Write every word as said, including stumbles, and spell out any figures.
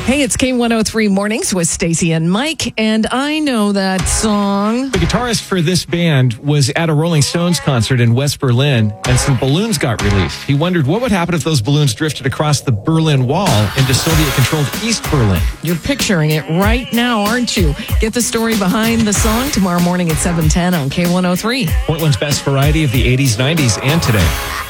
Hey, it's K one oh three Mornings with Stacey and Mike, and I know that song. The guitarist for this band was at a Rolling Stones concert in West Berlin, and some balloons got released. He wondered what would happen if those balloons drifted across the Berlin Wall into Soviet-controlled East Berlin. You're picturing it right now, aren't you? Get the story behind the song tomorrow morning at seven ten on K one oh three. Portland's best variety of the eighties, nineties, and today.